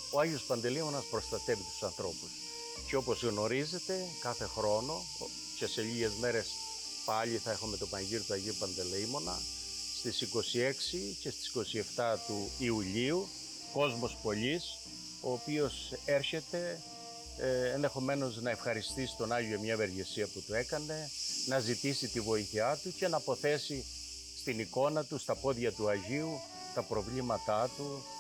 Ο Άγιος Παντελεήμονας προστατεύει τους ανθρώπους. Και όπως γνωρίζετε, κάθε χρόνο και σε λίγες μέρες πάλι θα έχουμε το Πανηγύρι του Αγίου Παντελεήμονα στις 26 και στις 27 του Ιουλίου, κόσμος πολλής, ο οποίος έρχεται ενδεχομένως να ευχαριστήσει τον Άγιο για μια ευεργεσία που του έκανε, να ζητήσει τη βοήθειά του και να αποθέσει στην εικόνα του, στα πόδια του Αγίου, τα προβλήματά του,